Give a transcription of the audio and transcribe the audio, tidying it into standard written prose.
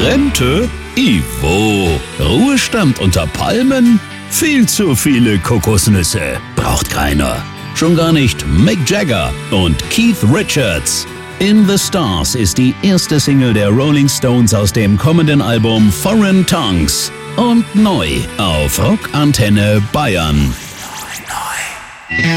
Rente? Ivo. Ruhestand unter Palmen? Viel zu viele Kokosnüsse. Braucht keiner. Schon gar nicht Mick Jagger und Keith Richards. In the Stars ist die erste Single der Rolling Stones aus dem kommenden Album Foreign Tongues. Und neu auf Rockantenne Bayern.